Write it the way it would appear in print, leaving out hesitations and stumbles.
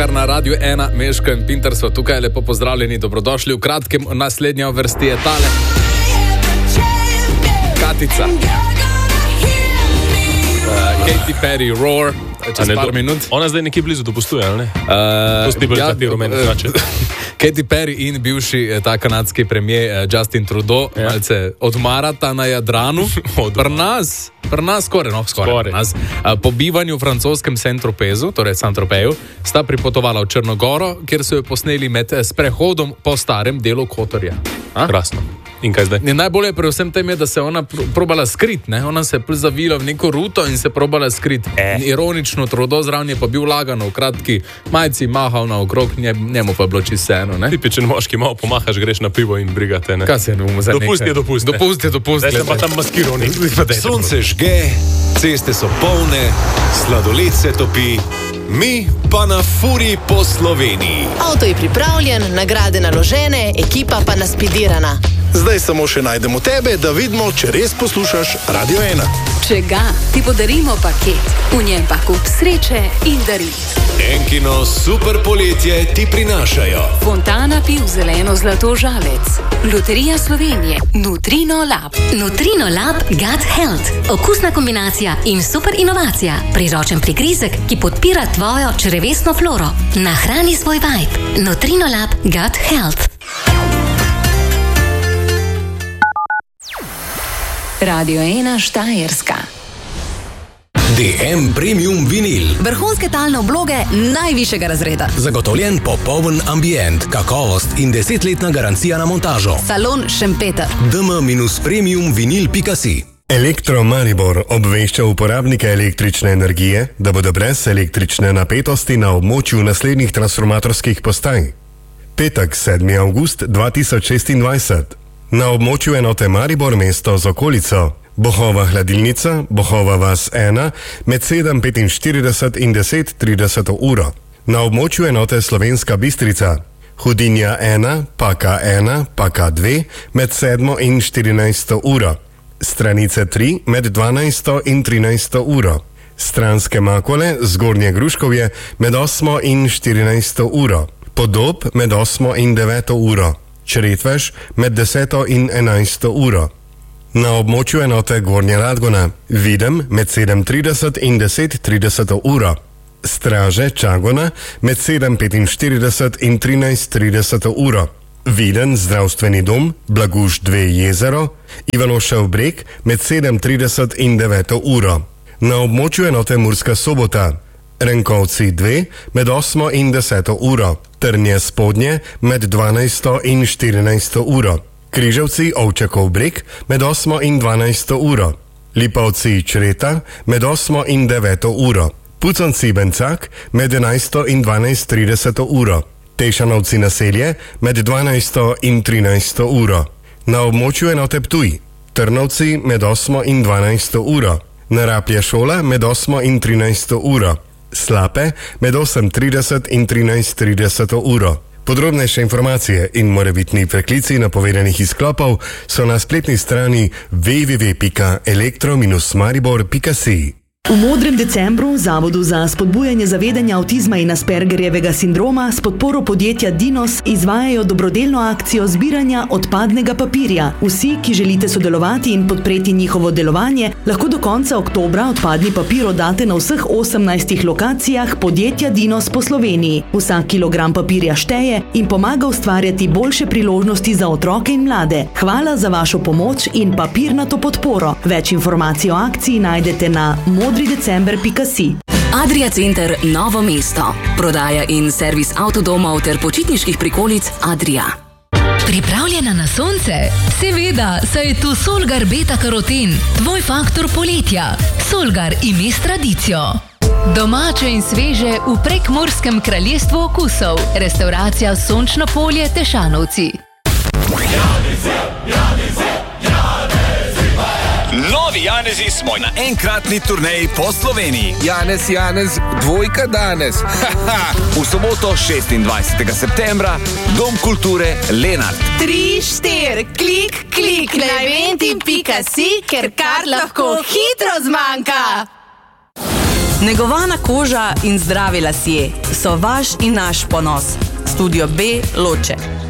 kar na Radiu 1, Meško in Pinter so tukaj, lepo pozdravljeni, dobrodošli. V kratkem naslednja vrsti je tale. Katica. Katy Perry, Roar, čez par minut. Ona zdaj nekje blizu dopustuje, ali ne? To sti bolj katero meni znače. Katy Perry in bivši ta kanadski premijer Justin Trudeau malce odmarata na Jadranu. Pri nas skoraj pri nas. Po bivanju v francoskem Saint-Tropezu, torej Saint-Tropeju, sta pripotovala v Črnogoro, kjer so jo posneli med sprehodom po starem delu Kotorja. Krasno. In kaj zdaj? Najbolje pri vsem tem je, da se ona probala skrit, ne? Ona se je zavila v neko ruto in se probala skrit. Ironično, Trudeau zraven je pa bil lagano v kratki majici, mahal na okrog, njemu pa je bilo čisto vseeno, ne? Tipičen moški, malo pomahaš, greš na pivo in brigate, ne? Kaj se je za nekaj? Dopust. Zdaj sem pa tam maskiral, ne? Sonce žge, ceste so polne, sladoled se topi, mi pa na furi po Sloveniji. Avto je pripravljen, nagrade naložene, ekipa pa naspidirana. Zdaj samo še najdemo tebe, da vidimo, če res poslušaš Radio 1. Če ga, ti podarimo paket, v njem pa kup sreče in daril. Enkino super poletje ti prinašajo Fontana piv zeleno zlato žalec, Loterija Slovenije, Nutrino Lab. Nutrino Lab Gut Health. Okusna kombinacija in super inovacija. Priročen prigrizek, ki podpira tvojo črevesno floro. Nahrani svoj vibe. Nutrino Lab Gut Health. Radio 1 Štajerska. DM Premium Vinil. Vrhunske talne obloge najvišjega razreda. Zagotovljen popoln ambient, kakovost in 10-letna garancija na montažo. Salon Šempeter. dm-premiumvinil.si. Elektro Maribor obvešča uporabnike električne energije, da bodo brez električne napetosti na območju naslednjih transformatorskih postaj. Petek, 7. avgust 2026. Na območju enote Maribor mesto z okolico. Bohova hladilnica, Bohova vas 1, med 7:45 in 10:30 uro. Na območju enote Slovenska Bistrica. Hudinja 1, Paka 1, Paka 2, med 7 in 14 uro. Stranice 3, med 12 in 13 uro. Stranske Makole, Zgornje Gruškovje, med 8 in 14 uro. Podob, med 8 in 9 uro. Čretvež, med 10 in 11 uro. Na območju enote Gornja Radgona, Videm, med 7:30 in 10:30 uro. Straže Čagona, med 7:45 in 13:30 uro. Viden zdravstveni dom, Blaguš 2 Jezero, Ivanošev breg, med 7:30 in 9 uro. Na območju enote Murska Sobota, Renkovci 2, med 8 in 10 uro. Trnje Spodnje, med 12 in 14 uro. Križevci Ovčakov breg, med 8 in 12 uro. Lipovci Čreta, med 8 in 9 uro. Pucanci Bencak, med 11 in 12:30 uro. Tešanovci Naselje, med 12 in 13 uro. Na območju enote Ptuj, Trnovci med 8 in 12 uro. Naraplje šola med 8 in 13 uro. Slape med 8:30 in 13:30 uro. Podrobnejše informacije in morebitni preklici napovedanih izklopov so na spletni strani www.elektro-maribor.si. V Modrem decembru Zavodu za spodbujanje zavedanja avtizma in Aspergerjevega sindroma s podporo podjetja Dinos izvajajo dobrodelno akcijo zbiranja odpadnega papirja. Vsi, ki želite sodelovati in podpreti njihovo delovanje, lahko do konca oktobra odpadni papir oddate na vseh 18 lokacijah podjetja Dinos po Sloveniji. Vsak kilogram papirja šteje in pomaga ustvarjati boljše priložnosti za otroke in mlade. Hvala za vašo pomoč in papirnato podporo. Več informacij o akciji najdete na modridecember.si. Adria Center Novo mesto. Prodaja in servis avtodomov ter počitniških prikolic Adria. Pripravljena na sonce? Seveda, saj je tu Solgar Beta Karoten, tvoj faktor poletja. Solgar ime s tradicijo. Domače in sveže v Prekmurskem kraljestvu okusov. Restauracija Sončno polje Tešanovci. Novi Janezi smo na enkratni turneji po Sloveniji. Janez, dvojka danes. V soboto 26. septembra, Dom kulture Lenart. 3-4, klik na eventi.si, ker kar lahko hitro zmanjka. Negovana koža in zdravi lasje so vaš in naš ponos. Studio B Loče.